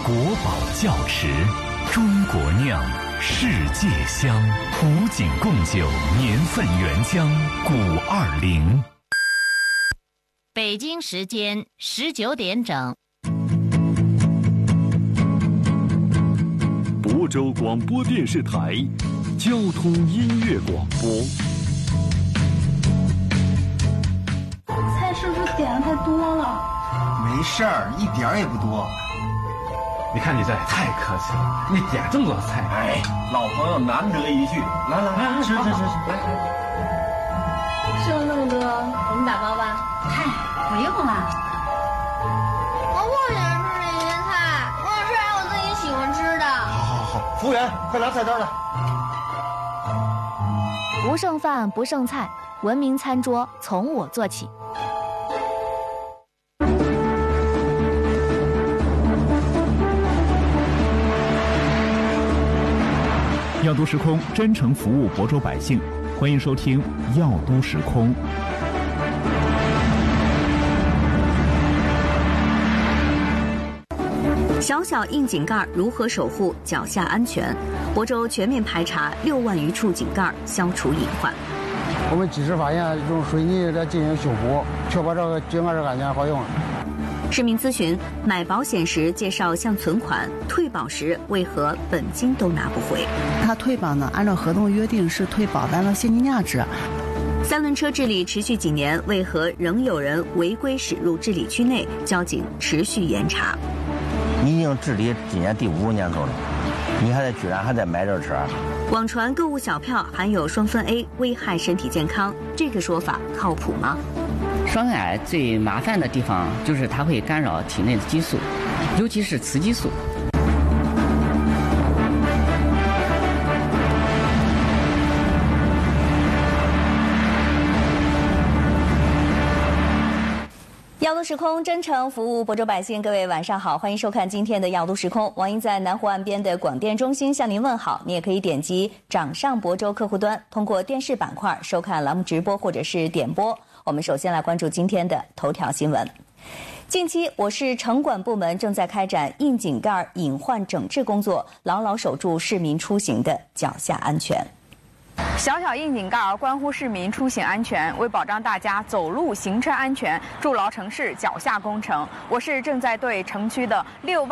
国宝窖池，中国酿，世界香，湖景贡酒年份原浆520。 北京时间19点整。 亳州广播电视台交通音乐广播。 菜是不是点的太多了？ 没事儿，一点儿也不多。 你看你这也太客气了，你点这么多菜。 哎，老朋友难得一聚，来，吃。 吃了那么多，我们打包吧。 嗨，不用了。 我不想吃这些菜，我想吃点我自己喜欢吃的。 好，服务员，快拿菜单来。 不剩饭不剩菜，文明餐桌从我做起。 药都时空真诚服务亳州百姓，欢迎收听药都时空。 小小硬井盖如何守护脚下安全？亳州全面排查6万余处井盖，消除隐患。 我们及时发现，用水泥来进行修补，确保这个井盖是安全好用。 市民咨询：买保险时介绍像存款，退保时为何本金都拿不回？ 他退保呢，按照合同约定是退保单的现金价值。 三轮车治理持续几年，为何仍有人违规驶入治理区内？交警持续严查。 你已经治理今年第5年头了，你居然还在买这车？ 网传购物小票含有双酚 A， 危害身体健康，这个说法靠谱吗？ 双酚 A 最麻烦的地方就是它会干扰体内的激素，尤其是雌激素。 药都时空真诚服务亳州百姓，各位晚上好，欢迎收看今天的药都时空。王英在南湖岸边的广电中心向您问好。你也可以点击掌上亳州客户端，通过电视板块收看栏目直播或者是点播。我们首先来关注今天的头条新闻。近期，我市城管部门正在开展硬井盖隐患整治工作，牢牢守住市民出行的脚下安全。 小小硬井盖关乎市民出行安全，为保障大家走路行车安全，筑牢城市脚下工程，我市正在对城区的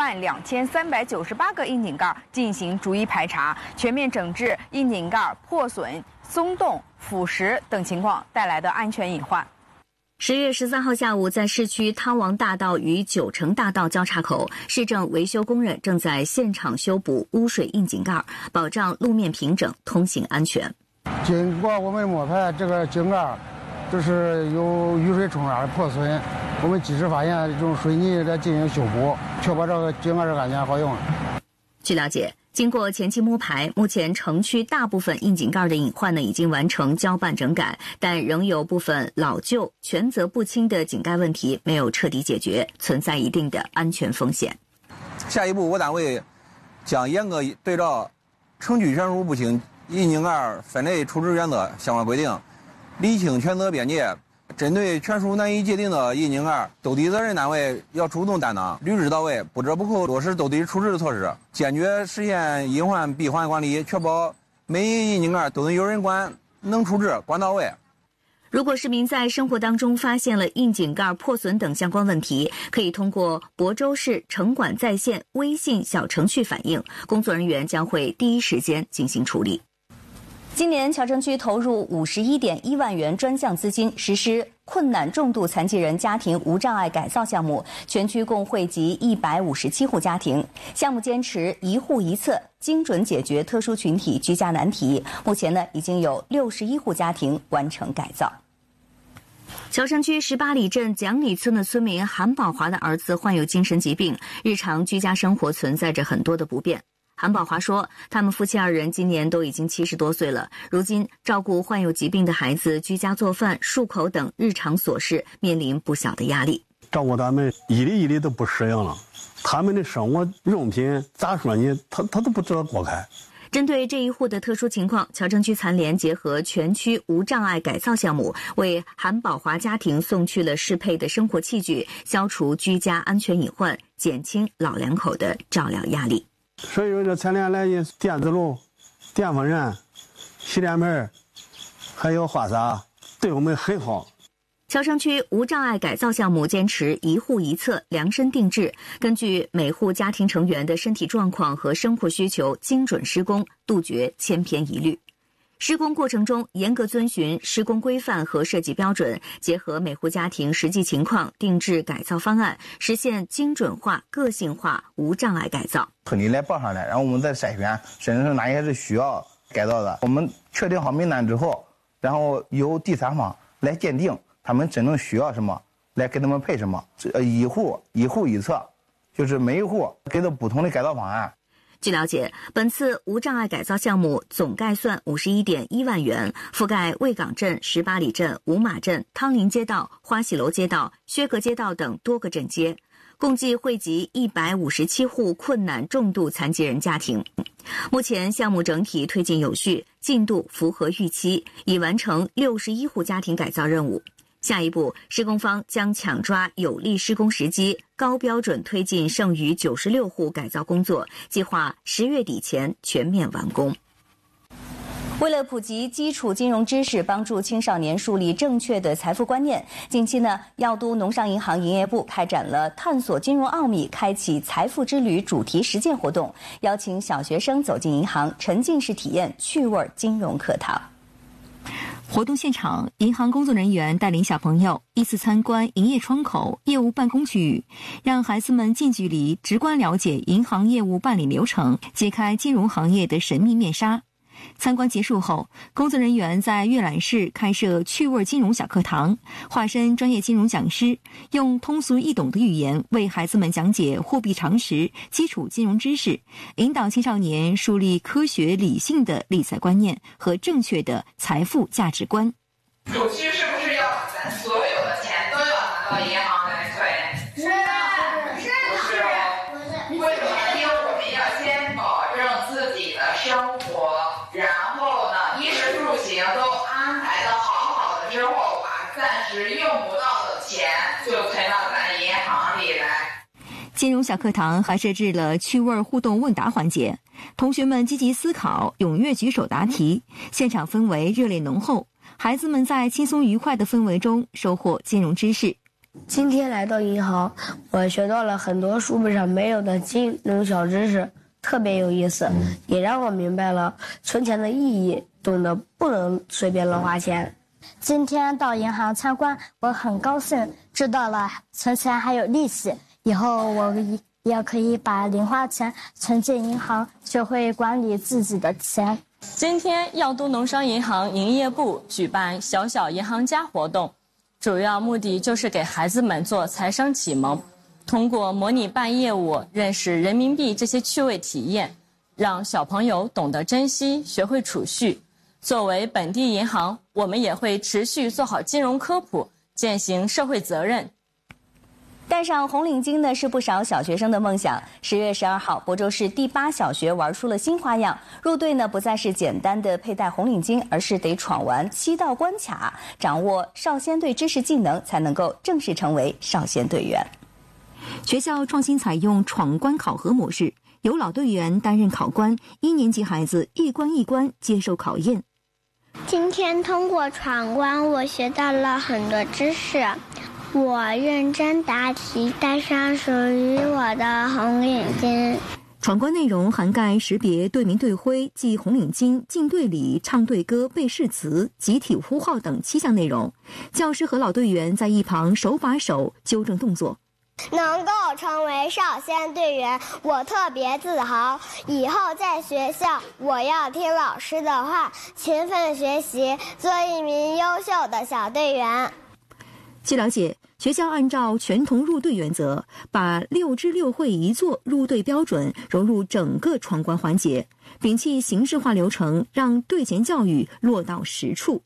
62398个硬井盖进行逐一排查，全面整治硬井盖破损、松动、腐蚀等情况带来的安全隐患。 10月13号下午，在市区汤王大道与九城大道交叉口，市政维修工人正在现场修补污水硬井盖，保障路面平整、通行安全。 经过我们摸排，这个井盖就是有雨水冲刷的破损，我们及时发现，用水泥来进行修补，确保这个井盖是安全好用。 据了解，经过前期摸排，目前城区大部分硬井盖的隐患已经完成交办整改，但仍有部分老旧、权责不清的井盖问题没有彻底解决，存在一定的安全风险。 下一步，我单位将严格对照程序权属不清硬井盖分类处置原则相关规定，厘清权责边界。针对权属难以界定的硬井盖，兜底责任单位要主动担当，履职到位，不折不扣落实兜底处置的措施，坚决实现隐患闭环管理，确保每一硬井盖都能有人管，能处置管到位。 如果市民在生活当中发现了硬井盖破损等相关问题，可以通过亳州市城管在线微信小程序反映，工作人员将会第一时间进行处理。今年桥城区投入51.1万元专项资金实施困难重度残疾人家庭无障碍改造项目，全区共惠及157户家庭。项目坚持一户一策，精准解决特殊群体居家难题。目前已经有61户家庭完成改造。桥城区18里镇蒋里村的村民韩宝华的儿子患有精神疾病，日常居家生活存在着很多的不便。韩宝华说，他们夫妻2人今年都已经70多岁了，如今照顾患有疾病的孩子、居家做饭、漱口等日常琐事，面临不小的压力。 照顾他们一粒都不适应了，他们的生活用品咋说呢，他都不知道过开。 针对这一户的特殊情况，桥城区残联结合全区无障碍改造项目，为韩宝华家庭送去了适配的生活器具，消除居家安全隐患，减轻老两口的照料压力。 所以说这残联来的电子炉、电风扇、洗脸盆，还有花洒，对我们很好。 桥城区无障碍改造项目坚持一户一策，量身定制，根据每户家庭成员的身体状况和生活需求精准施工，杜绝千篇一律。施工过程中严格遵循施工规范和设计标准，结合每户家庭实际情况定制改造方案，实现精准化、个性化无障碍改造。 村里来报上来，然后我们再筛选，甚至是哪些是需要改造的。我们确定好名单之后，然后由第三方来鉴定他们真正需要什么，来给他们配什么。一户一策，就是每一户给他不同的改造方案。 据了解，本次无障碍改造项目总概算51.1万元，覆盖卫岗镇、18里镇、五马镇、汤林街道、花喜楼街道、薛阁街道等多个镇街，共计惠及157户困难重度残疾人家庭。目前项目整体推进有序，进度符合预期，已完成61户家庭改造任务。下一步，施工方将抢抓有利施工时机，高标准推进剩余96户改造工作，计划10月底前全面完工。为了普及基础金融知识，帮助青少年树立正确的财富观念，近期呢，药都农商银行营业部开展了探索金融奥秘、开启财富之旅主题实践活动，邀请小学生走进银行，沉浸式体验趣味金融课堂。 活动现场，银行工作人员带领小朋友依次参观营业窗口、业务办公区域，让孩子们近距离直观了解银行业务办理流程，揭开金融行业的神秘面纱。参观结束后，工作人员在阅览室开设趣味金融小课堂，化身专业金融讲师，用通俗易懂的语言为孩子们讲解货币常识、基础金融知识，引导青少年树立科学理性的理财观念和正确的财富价值观。 主区是不是要把咱所有的钱都要拿到银行来存？是啊，不是，为什么？因为我们要先保证自己的生活。然后呢，衣食住行都安排的好好的之后，把暂时用不到的钱就存到咱银行里来。 金融小课堂还设置了趣味互动问答环节，同学们积极思考，踊跃举手答题，现场氛围热烈浓厚，孩子们在轻松愉快的氛围中收获金融知识。 今天来到银行，我学到了很多书本上没有的金融小知识，特别有意思，也让我明白了存钱的意义，懂得不能随便乱花钱。 今天到银行参观，我很高兴，知道了存钱还有利息，以后我也可以把零花钱存进银行，学会管理自己的钱。 今天药都农商银行营业部举办小小银行家活动，主要目的就是给孩子们做财商启蒙，通过模拟办业务，认识人民币这些趣味体验，让小朋友懂得珍惜，学会储蓄。作为本地银行，我们也会持续做好金融科普，践行社会责任。 戴上红领巾呢，是不少小学生的梦想。10月12号，亳州市第8小学玩出了新花样，入队呢不再是简单的佩戴红领巾，而是得闯完7道关卡，掌握少先队知识技能，才能够正式成为少先队员。 学校创新采用闯关考核模式，由老队员担任考官，1年级孩子一关一关接受考验。 今天通过闯关，我学到了很多知识。我认真答题，戴上属于我的红领巾。 闯关内容涵盖识别队名队徽、系红领巾、进队礼、唱队歌、背誓词、集体呼号等7项内容。教师和老队员在一旁手把手纠正动作。 能够成为少先队员，我特别自豪。以后在学校，我要听老师的话，勤奋学习，做一名优秀的小队员。 据了解，学校按照全童入队原则，把6支6会1做入队标准融入整个闯关环节，摒弃形式化流程，让队前教育落到实处。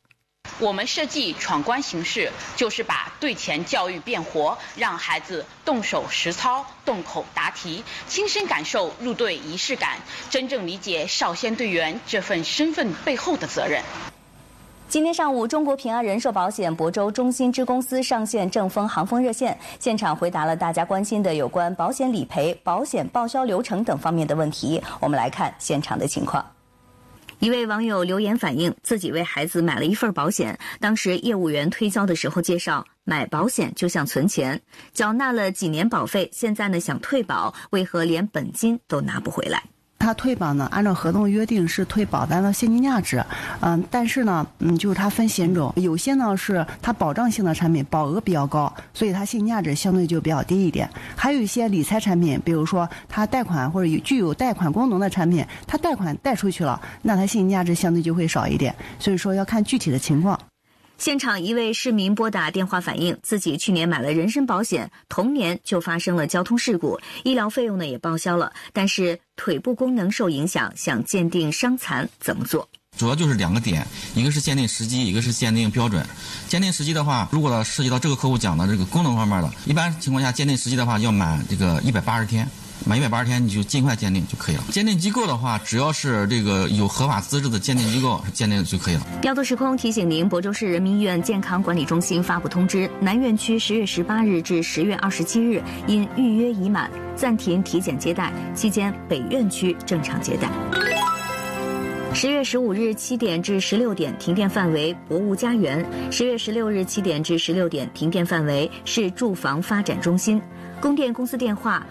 我们设计闯关形式，就是把对前教育变活，让孩子动手实操、动口答题，亲身感受入队仪式感，真正理解少先队员这份身份背后的责任。 今天上午，中国平安人寿保险亳州中心支公司上线正风航风热线，现场回答了大家关心的有关保险理赔、保险报销流程等方面的问题。我们来看现场的情况。一位网友留言反映，自己为孩子买了一份保险，当时业务员推销的时候介绍，买保险就像存钱，缴纳了几年保费，现在呢想退保，为何连本金都拿不回来？ 他退保呢，按照合同约定是退保单的现金价值，但是呢，就是它分险种，有些呢是它保障性的产品，保额比较高，所以它现金价值相对就比较低一点。还有一些理财产品，比如说它贷款或者具有贷款功能的产品，它贷款贷出去了，那它现金价值相对就会少一点。所以说要看具体的情况。 现场一位市民拨打电话反映，自己去年买了人身保险，同年就发生了交通事故，医疗费用呢也报销了，但是腿部功能受影响，想鉴定伤残怎么做？ 主要就是2个点，一个是鉴定时机，一个是鉴定标准。鉴定时机的话，如果涉及到这个客户讲的这个功能方面的，一般情况下鉴定时机的话要满这个180天。满180天你就尽快鉴定就可以了。鉴定机构的话，只要是这个有合法资质的鉴定机构鉴定就可以了。 要度时空提醒您，亳州市人民医院健康管理中心发布通知，南院区10月18日至10月27日因预约已满，暂停体检接待，期间北院区正常接待。10月15日7点至16点停电范围博物家园，10月16日7点至16点停电范围市住房发展中心，供电公司电话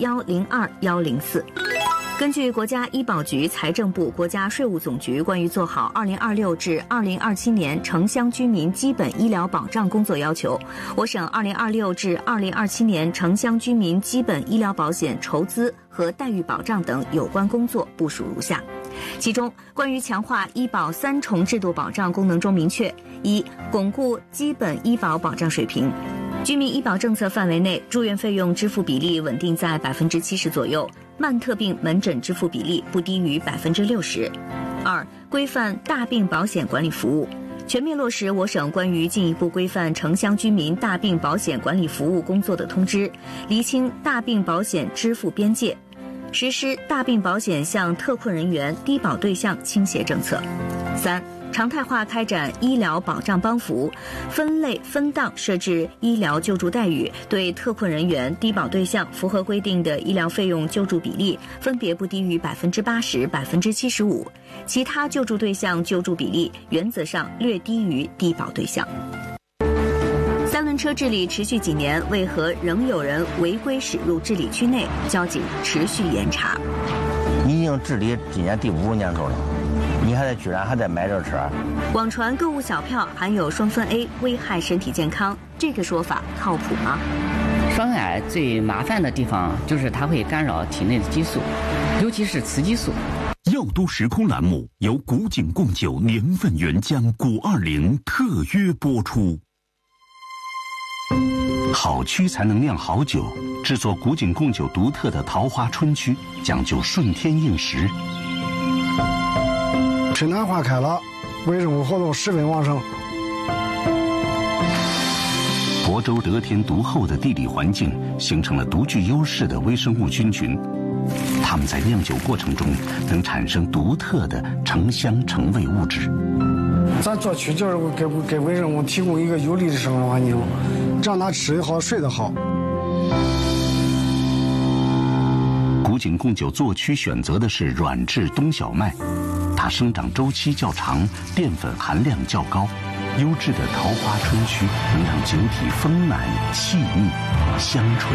5102-104。根据国家医保局、财政部、国家税务总局关于做好2026至2027年城乡居民基本医疗保障工作要求，我省2026至2027年城乡居民基本医疗保险筹资和待遇保障等有关工作部署如下。其中，关于强化医保3重制度保障功能中明确：一、巩固基本医保保障水平。居民医保政策范围内，住院费用支付比例稳定在70%左右，慢特病门诊支付比例不低于60%。二、规范大病保险管理服务，全面落实我省关于进一步规范城乡居民大病保险管理服务工作的通知，厘清大病保险支付边界，实施大病保险向特困人员低保对象倾斜政策。三、常态化开展医疗保障帮扶，分类分档设置医疗救助待遇，对特困人员、低保对象符合规定的医疗费用救助比例分别不低于80%、75%，其他救助对象救助比例原则上略低于低保对象。3轮车治理持续几年，为何仍有人违规驶入治理区内？交警持续严查。 你已经治理今年第5年头了，你居然还在买这车？ 网传购物小票含有双酚 A， 危害身体健康，这个说法靠谱吗？ 双酚 A 最麻烦的地方就是它会干扰体内的激素，尤其是雌激素。 药都时空栏目由古井贡酒年份原浆古20特约播出。好曲才能酿好酒，制作古井贡酒独特的桃花春曲，讲究顺天应时。 春暖花开了，微生物活动十分旺盛。 亳州得天独厚的地理环境，形成了独具优势的微生物菌群，它们在酿酒过程中能产生独特的成香成味物质。 咱做曲就是给微生物提供一个有利的生活环境，让它吃得好睡得好。 古井贡酒做曲选择的是软质冬小麦，它生长周期较长，淀粉含量较高。优质的桃花春曲能让酒体丰满细腻香醇。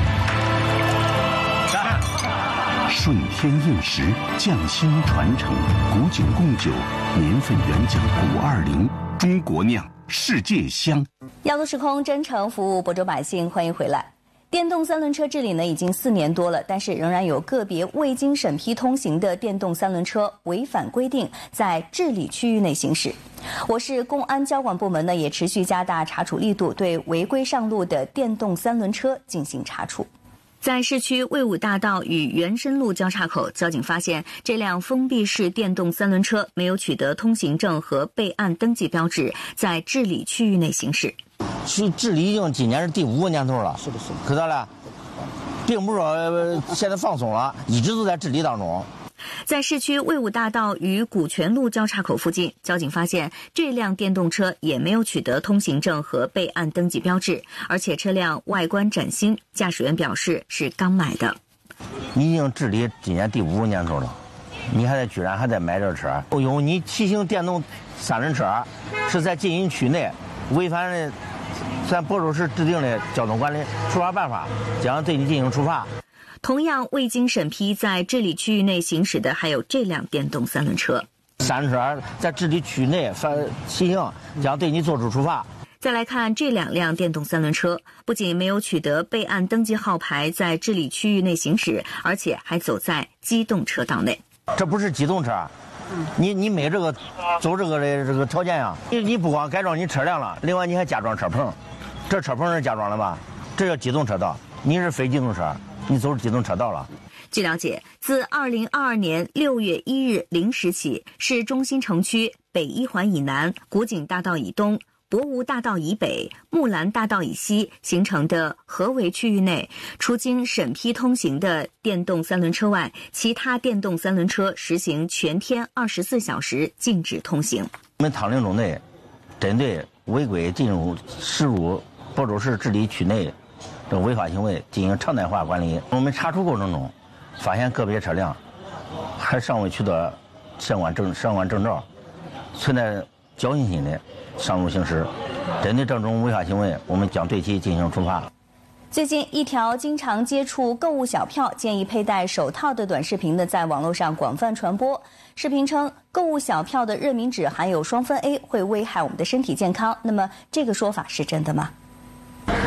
顺天应时，匠心传承，古井贡酒年份原浆古20，中国酿，世界香。 药都时空真诚服务亳州百姓，欢迎回来。电动3轮车治理呢已经4年多了，但是仍然有个别未经审批通行的电动3轮车违反规定在治理区域内行驶。我市公安交管部门呢也持续加大查处力度，对违规上路的电动3轮车进行查处。 在市区魏武大道与元深路交叉口，交警发现这辆封闭式电动三轮车没有取得通行证和备案登记标志，在治理区域内行驶。 治理已经今年是第5个年头了，是的，可到了，并不是说现在放松了，一直都在治理当中。 在市区魏武大道与古泉路交叉口附近，交警发现这辆电动车也没有取得通行证和备案登记标志，而且车辆外观崭新，驾驶员表示是刚买的。 你已经治理今年第5个年头了，你居然还在买这车？由你骑行电动三轮车是在禁营区内违反了咱亳州市制定的交通管理处罚办法，将对你进行处罚。 同样未经审批在治理区域内行驶的还有这辆电动三轮车。 三轮车在治理区内骑行，将对你作出处罚。 再来看这2辆电动三轮车，不仅没有取得备案登记号牌在治理区域内行驶，而且还走在机动车道内。 这不是机动车，你没这个走这个条件呀。你不光改装你车辆了，另外你还加装车棚，这车棚是加装了吧？这叫机动车道，你是非机动车，你走机动车道了。 据了解，自2022年6月1日0时起，市中心城区北一环以南、古井大道以东、博吴大道以北、木兰大道以西形成的合围区域内，除经审批通行的电动三轮车外，其他电动三轮车实行全天24小时禁止通行。 我们汤陵中内针对违规进入驶入亳州市治理区内这违法行为进行常态化管理。我们查处过程中发现个别车辆还尚未取得相关证照，存在侥幸心的上路行驶。针对这种违法行为，我们将对其进行处罚。 最近，一条经常接触购物小票、建议佩戴手套的短视频呢，在网络上广泛传播。视频称，购物小票的热敏纸含有双酚 A，会危害我们的身体健康。那么，这个说法是真的吗？